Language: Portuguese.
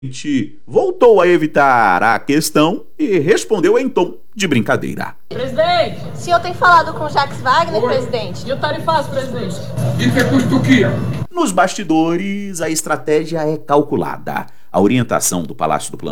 voltou a evitar a questão e respondeu em tom de brincadeira. Presidente! O senhor tem falado com o Jacques Wagner, Oi. presidente? E o tarifaço, presidente? Isso é custuquia. Nos bastidores, a estratégia é calculada. A orientação do Palácio do Planalto